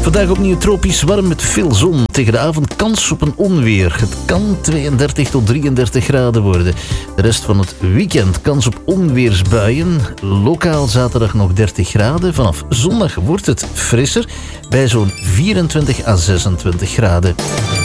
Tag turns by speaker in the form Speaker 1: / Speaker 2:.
Speaker 1: Vandaag opnieuw tropisch warm met veel zon. Tegen de avond kans op een onweer. Het kan 32 tot 33 graden worden. De rest van het weekend kans op onweersbuien. Lokaal zaterdag nog 30 graden. Vanaf zondag wordt het frisser bij zo'n 24 à 26 graden.